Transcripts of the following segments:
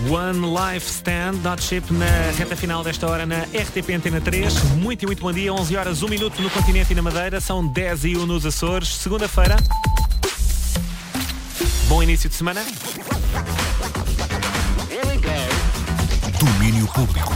One Life Stand, Not Ship, na reta final desta hora na RTP Antena 3. Muito bom dia, 11 horas, 1 minuto no continente e na Madeira, são 10:01 nos Açores, segunda-feira. Bom início de semana. Domínio público.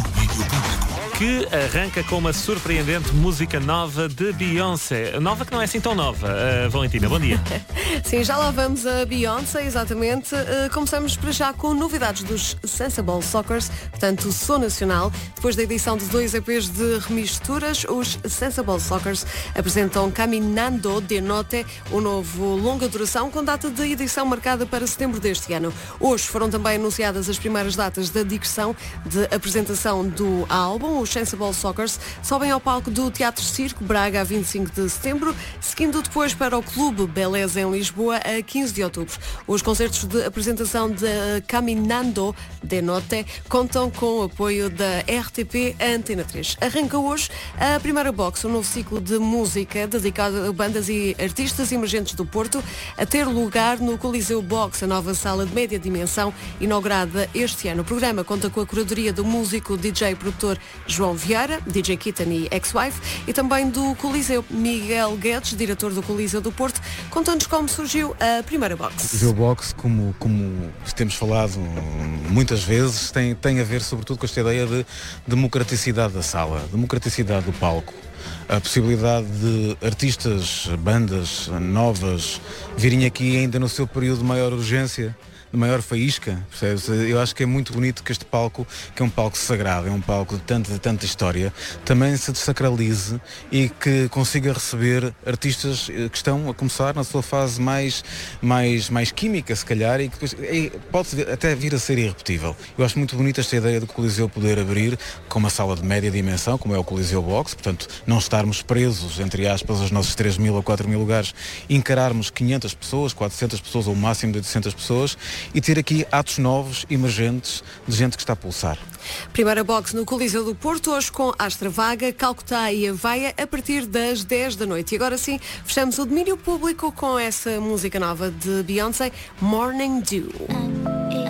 Que arranca com uma surpreendente música nova de Beyoncé. Nova que não é assim tão nova. Valentina, bom dia. Sim, já lá vamos a Beyoncé, exatamente. Começamos para já com novidades dos Sensible Sockers, portanto, som nacional. Depois da edição de 2 EPs de remisturas, os Sensible Sockers apresentam Caminando de Notte, o novo longa duração, com data de edição marcada para setembro deste ano. Hoje foram também anunciadas as primeiras datas da digressão de apresentação do álbum. Os Sensible Sockers sobem ao palco do Teatro Circo Braga a 25 de setembro, seguindo depois para o Clube Beleza em Lisboa a 15 de outubro. Os concertos de apresentação de Caminando de Notte contam com o apoio da RTP Antena 3. Arranca hoje a primeira box, um novo ciclo de música dedicado a bandas e artistas emergentes do Porto, a ter lugar no Coliseu Box, a nova sala de média dimensão, inaugurada este ano. O programa conta com a curadoria do músico, DJ e produtor João Vieira, DJ Kitten e ex-wife, e também do Coliseu. Miguel Guedes, diretor do Coliseu do Porto, conta-nos como surgiu a primeira box. O Coliseu Box, como temos falado muitas vezes, tem a ver sobretudo com esta ideia de democraticidade da sala, democraticidade do palco. A possibilidade de artistas, bandas novas virem aqui ainda no seu período de maior urgência, de maior faísca, percebes? Eu acho que é muito bonito que este palco, que é um palco sagrado, é um palco de tanta história, também se desacralize e que consiga receber artistas que estão a começar na sua fase mais química, se calhar, e que depois pode até vir a ser irrepetível. Eu acho muito bonita esta ideia do Coliseu poder abrir com uma sala de média dimensão, como é o Coliseu Box, portanto, não estarmos presos, entre aspas, aos nossos 3.000 ou 4.000 lugares, encararmos 500 pessoas, 400 pessoas ou o máximo de 800 pessoas, e ter aqui atos novos, emergentes, de gente que está a pulsar. Primeira box no Coliseu do Porto, hoje com Astra Vaga, Calcutá e Avaia, a partir das 10 da noite. E agora sim, fechamos o domínio público com essa música nova de Beyoncé, Morning Dew.